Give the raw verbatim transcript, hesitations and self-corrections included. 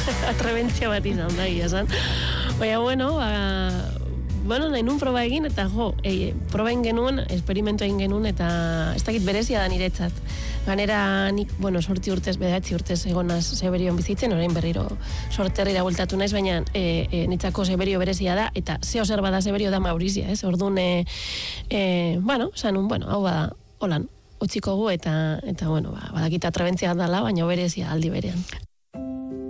Atrebentzia bat izan da, egia esan. Baina, bueno, ba, bueno, nahi nun proba egin, eta jo, e, proba egin genuen, esperimentu egin genuen, eta ez dakit berezia da niretzat. Ganera, nik, bueno, sortzi urtez, bedatzi urtez egonaz Zeberion bizitzen, orain berriro sorterrira bueltatu naiz, baina e, e, nitzako Zeberio berezia da, eta zeo zer bada Zeberio da Maurizia, ez? Orduan, e, e, bueno, sanun, bueno, hau bada, holan, utziko gu, eta, eta bueno, ba, badakita trebentzia dala, baina berezia aldi berean.